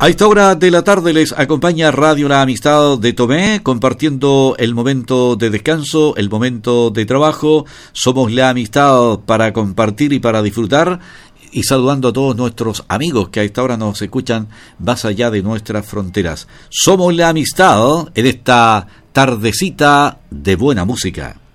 A esta hora de la tarde les acompaña Radio La Amistad de Tomé, compartiendo el momento de descanso, el momento de trabajo. Somos La Amistad para compartir y para disfrutar, y saludando a todos nuestros amigos que a esta hora nos escuchan más allá de nuestras fronteras. Somos La Amistad en esta tardecita de buena música.